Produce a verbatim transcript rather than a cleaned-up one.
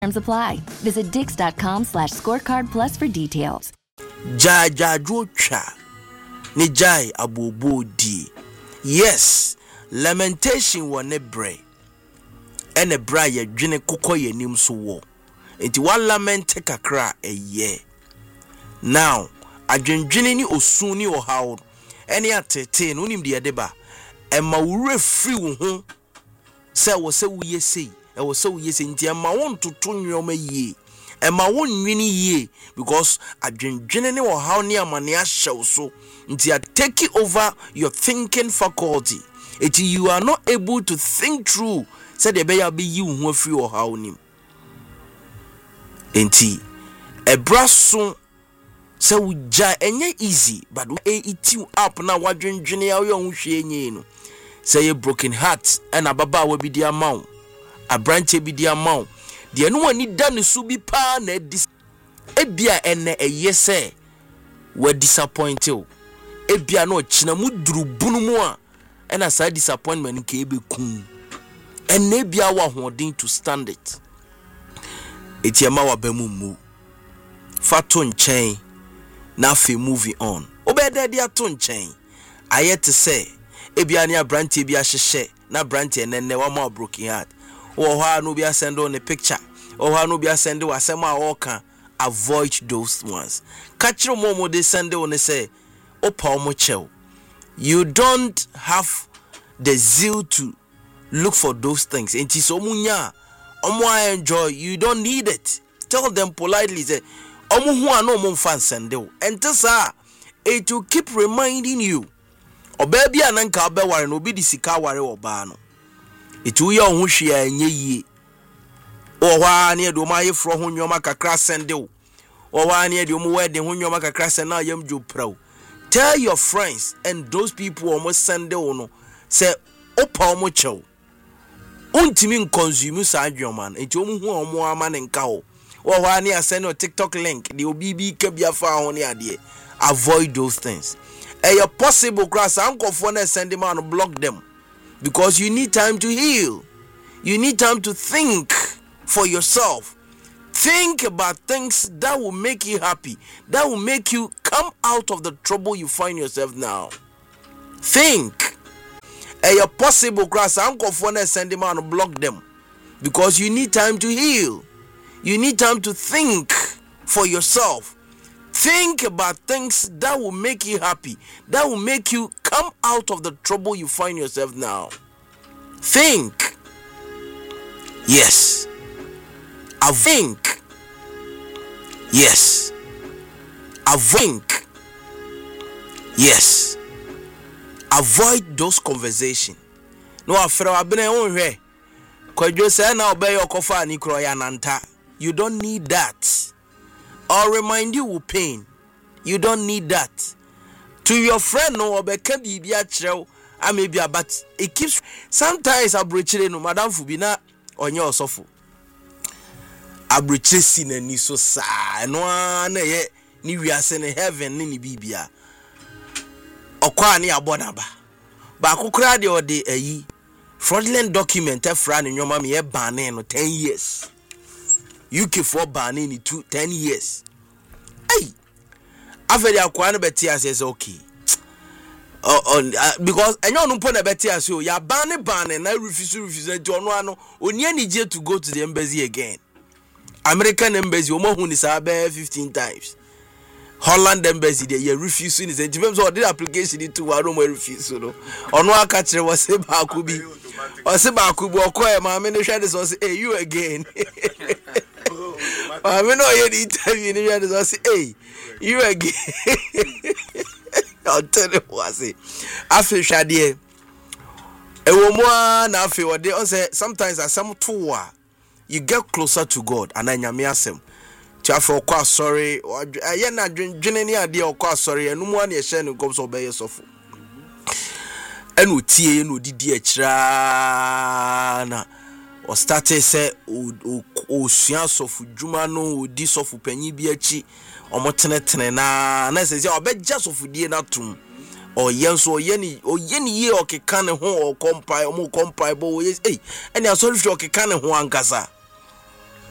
Terms apply. Visit dix.com slash scorecard plus for details. Jaja Jocha. Ni jai abubu di. Yes, lamentation wa ne bre. Ene bra ye dwene kokɔ ye nim so wo. Enti wa lament kakra eye. Now, adwendwene ni osu ni ohawo. Ene atete no nim de deba. Ema wure free wo ho. Se wo se wo yesi. E wo se wo yesi nti ema won toto nwoma yie. Ema won nwini yie because adwendwene ni ohawo ni amane ahyew so. Nti take over your thinking faculty. Eti you are not able to think through. Said the beya be you who free or how nim. Enti a brasso say we ja enye easy, but we eat you up now. What dream junior young shane say a broken heart and a baba will be the amount. A branch be the amount. The no one need done is to be pan a dis ebia and a yes say we're disappointed. Ebia no chinamu dru bunumua and a side disappointment in kebe kun. And maybe our holding to stand it. It's your mawa bemumu. Fatun chain. Now fe moving on. Obede dia tun chain. I yet to say, Ebiania branty be a sheshe, na branty and then never more broken heart. Or how no be a send on a picture. Or how no be a send or sema walker. Avoid those ones. Catch your momo de send on a say, O Palmo. You don't have the zeal to look for those things. And so munya, omo enjoy. You don't need it. Tell them politely. Say, omo huwa no mo fan sendeo. And tesa, it will keep reminding you. Obebi ananka obe ware no bi disika ware oba no. It will ya onhwe ya enye yi. O wa na edo ma yefro ho nyoma kakra sendeo. O wa na edo mo wedding ho nyoma kakra send na yam jo praw. Tell your friends and those people almost sendeo no. Say, opa omo chew. Untimi consume sa adwoman enti omu hu omo ama ne nka ho wo hwa ne asend no TikTok link the obibi ka bia fa ho ne ade. Avoid those things. Eh your possible class ankofo na send them and block them because you need time to heal. You need time to think for yourself. Think about things that will make you happy, that will make you come out of the trouble you find yourself now. Think. And your possible class uncle for send them out and block them because you need time to heal. You need time to think for yourself. Think about things that will make you happy, that will make you come out of the trouble you find yourself now. Think. Yes. I think. Yes. I think. Yes. Avoid those conversations. No afro abene onhwe. Kwadwo say na obey your kofa ani kro ya nanta. You don't need that. Or remind you with pain. You don't need that. To your friend no obeka bibia kirew amebia but it keeps sometimes abrochire no madam fu bi na onye osofo. Abrochire si na ni so sa no na ye ni wiase ne heaven ni bibia. Okwa ni abonaba ba kokra de ode ayi fraudulent document efra ne nyoma me e bane no ten years U K for bane ni two ten years hey afedi akwa no beti as okay oh, oh because enyo no mpo na beti as o ya bane bane na refuse refuse nti ono ano oni anije to go to the embassy again. American embassy omo hu ni sa be fifteen times. Holland embassy they you refusing is it depends on the application into one room refuse no ono aka kire was say ba ku bi o say ba ku bi okoye ma me no hwe this was hey you again I me no hear the interview ni hwe this was hey you again I'll tell you what say afi hwade e wo mo na afi wo dey on say sometimes asem to a you get closer to God and anyame asem Chafo kwa sorry aye na dwene ni ade okwa sorry enum an ye hye ne kom so be yesofo enu tie no didi akira na o start say o sua sofu djuma no odi sofu panyi bi achi omotenetene na na se obegja sofu die na tum o yenso o yeni o yeni ye okeka ne ho o kompai o mo kompai bo ye eh eni asori fi okeka ne ho ankasa